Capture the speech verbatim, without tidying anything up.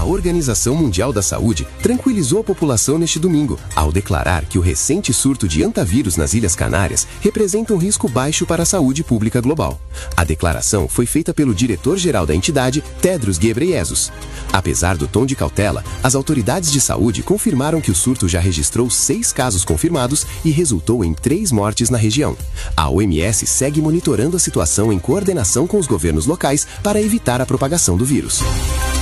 Organização Mundial da Saúde tranquilizou a população neste domingo, ao declarar que o recente surto de hantavírus nas Ilhas Canárias representa um risco baixo para a saúde pública global. A declaração foi feita pelo diretor-geral da entidade, Tedros Ghebreyesus. Apesar do tom de cautela, as autoridades de saúde confirmaram que o surto já registrou seis casos confirmados e resultou em três mortes na região. A O M S segue monitorando a situação em coordenação com os governos locais para evitar a propagação do vírus.